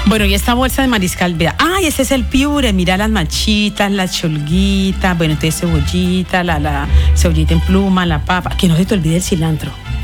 Bueno, y esta bolsa de mariscal, vea, ese es el piure, mira las machitas, las cholguitas, bueno, entonces cebollita, la cebollita en pluma, la papa, que no se te olvide el cilantro.